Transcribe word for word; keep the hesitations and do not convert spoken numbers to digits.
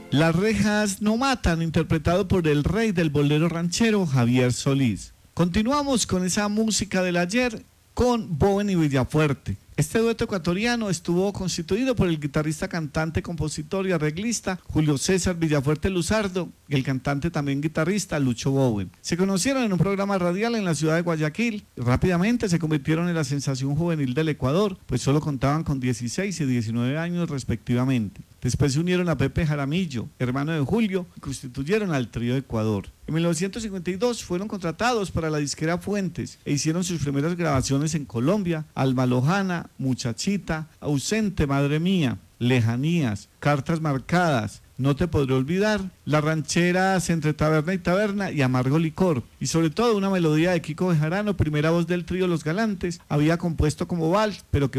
Las rejas no matan, interpretado por el rey del bolero ranchero, Javier Solís. Continuamos con esa música del ayer con Boven y Villafuerte. Este dueto ecuatoriano estuvo constituido por el guitarrista, cantante, compositor y arreglista Julio César Villafuerte Luzardo y el cantante, también guitarrista, Lucho Boven. Se conocieron en un programa radial en la ciudad de Guayaquil y rápidamente se convirtieron en la sensación juvenil del Ecuador, pues solo contaban con dieciséis y diecinueve años respectivamente. Después se unieron a Pepe Jaramillo, hermano de Julio, y constituyeron al Trío Ecuador. En mil novecientos cincuenta y dos fueron contratados para la disquera Fuentes e hicieron sus primeras grabaciones en Colombia: Alma Lojana, Muchachita, Ausente, Madre Mía, Lejanías, Cartas Marcadas, No te podré olvidar, las rancheras Entre taberna y taberna y Amargo licor, y sobre todo una melodía de Kiko Bejarano, primera voz del trío Los Galantes, había compuesto como vals, pero que